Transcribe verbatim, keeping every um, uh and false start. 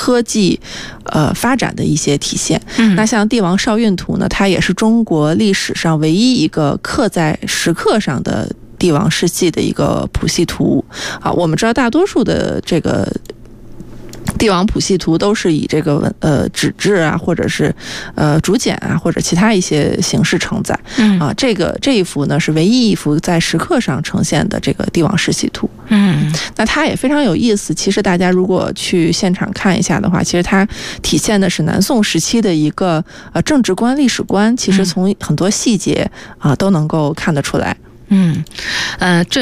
科技呃发展的一些体现。 嗯， 那像帝王少运图呢，它也是中国历史上唯一一个刻在石刻上的帝王世系的一个谱系图啊。我们知道大多数的这个帝王谱系图都是以这个文呃纸质啊，或者是呃竹简啊，或者其他一些形式承载。 嗯啊，这个这一幅呢是唯一一幅在石刻上呈现的这个帝王世系图。 嗯， 那它也非常有意思。其实大家如果去现场看一下的话，其实它体现的是南宋时期的一个呃政治观、历史观，其实从很多细节啊、呃、都能够看得出来。 嗯，呃，这。